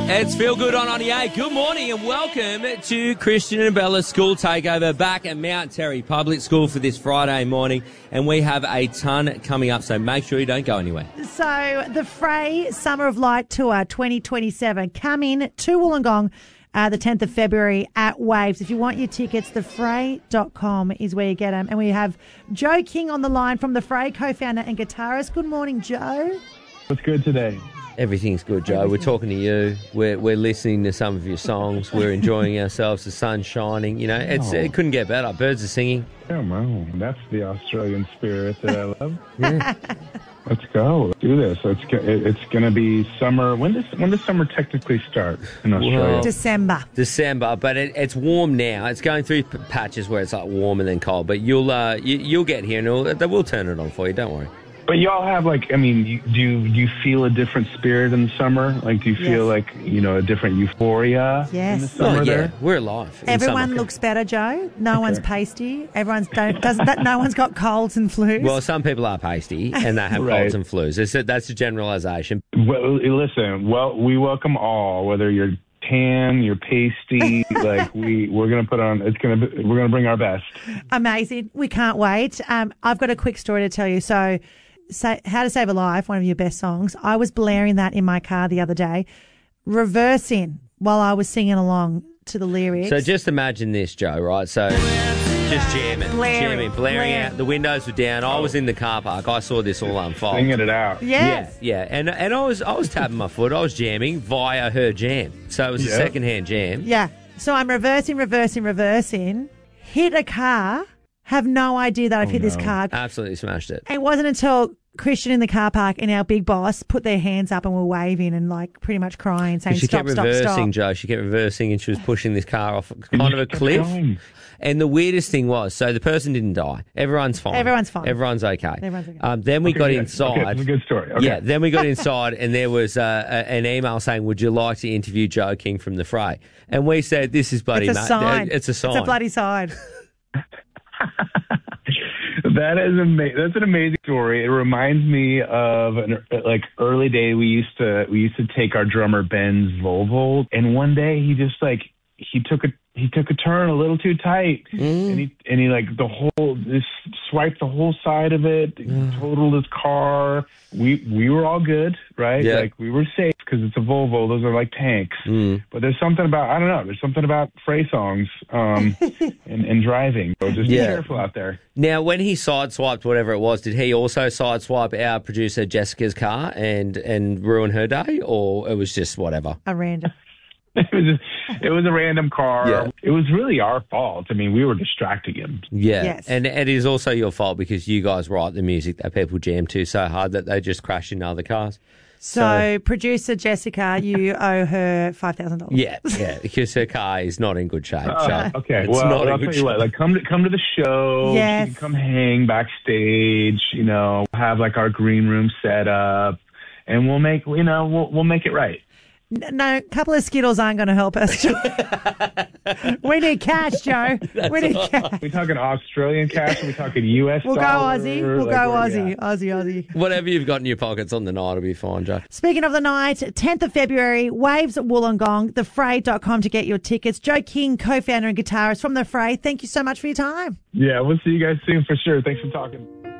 It's Feel Good on 98. Good morning and welcome to Christian and Bella's School Takeover back at Mount Terry Public School for this Friday morning. And we have a ton coming up, so make sure you don't go anywhere. So the Frey Summer of Light Tour 2027 coming to Wollongong the 10th of February at Waves. If you want your tickets, thefrey.com is where you get them. And we have Joe King on the line from the Frey, co-founder and guitarist. Good morning, Joe. What's good today? Everything's good, Joe. We're talking to you. We're listening to some of your songs. We're enjoying ourselves. The sun's shining. You know, it couldn't get better. Birds are singing. Oh, wow. That's the Australian spirit that I love. Yeah. Let's go. Let's do this. It's going to be summer. When does summer technically start in Australia? Well, December, but it's warm now. It's going through patches where it's like warm and then cold. But you'll get here and they will turn it on for you. Don't worry. But y'all have do you feel a different spirit in the summer? Like, do you feel like, a different euphoria in the summer there? We're alive. Everyone looks better, Joe. No one's pasty. No one's got colds and flus. Well, some people are pasty and they have colds and flus. That's a generalisation. Well, listen, we welcome all, whether you're tan, you're pasty, we're gonna put on. We're gonna bring our best. Amazing. We can't wait. I've got a quick story to tell you. So, How to Save a Life, one of your best songs. I was blaring that in my car the other day, reversing while I was singing along to the lyrics. So just imagine this, Joe, right? So just blaring out. The windows were down. I was in the car park. I saw this all unfold. Singing it out. Yes. Yeah. And I was tapping my foot. I was jamming via her jam. So it was a second-hand jam. Yeah. So I'm reversing, hit a car. Have no idea that I've hit this car. Absolutely smashed it. It wasn't until Christian in the car park and our big boss put their hands up and were waving and pretty much crying, saying, she kept reversing, stop. Joe. She kept reversing and she was pushing this car off kind of a cliff. And the weirdest thing was, so the person didn't die. Everyone's fine. Everyone's okay. Then we got inside. Okay, that's a good story. Okay. Yeah, then we got inside and there was an email saying, would you like to interview Joe King from the Frey? And we said, this is bloody... It's a sign. It's a sign. It's a bloody sign. That's an amazing story. It reminds me of early day. We used to take our drummer Ben's Volvo, and one day he just he took a turn a little too tight, and he swiped the whole side of it, totaled his car. We were all good, right? Yeah. We were safe because it's a Volvo. Those are like tanks. But there's something about, I don't know, there's something about Frey songs and driving. So just be careful out there. Now, when he sideswiped whatever it was, did he also sideswipe our producer Jessica's car and ruin her day, or it was just whatever? A random. It was a random car. Yeah. It was really our fault. I mean, we were distracting him. Yeah. Yes. And it is also your fault because you guys write the music that people jam to so hard that they just crash into other cars. So producer Jessica, you owe her $5,000. Yeah, because her car is not in good shape. Okay, well, I'll tell you what. Come to the show. Yes. You can come hang backstage. Have our green room set up, and we'll make it right. No, a couple of Skittles aren't going to help us. We need cash, Joe. We need cash. Are we talking Australian cash? Are we talking US We'll dollar? go Aussie. We'll go Aussie. Whatever you've got in your pockets on the night will be fine, Joe. Speaking of the night, 10th of February, Waves at Wollongong, thefrey.com to get your tickets. Joe King, co-founder and guitarist from The Frey, thank you so much for your time. Yeah, we'll see you guys soon for sure. Thanks for talking.